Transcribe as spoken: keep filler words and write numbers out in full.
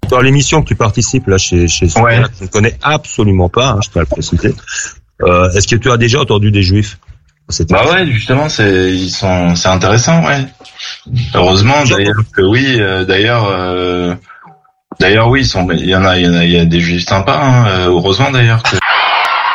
Dans l'émission que tu participes là chez chez Ouais. je ne connais absolument pas, hein, je tiens à le préciser. Euh, est-ce que tu as déjà entendu des juifs? Cette Bah ouais, justement, c'est ils sont c'est intéressant, ouais. Heureusement d'ailleurs que oui, euh, d'ailleurs euh, d'ailleurs oui, ils sont il y en a il y en a il y a des juifs sympas, hein, euh, heureusement d'ailleurs que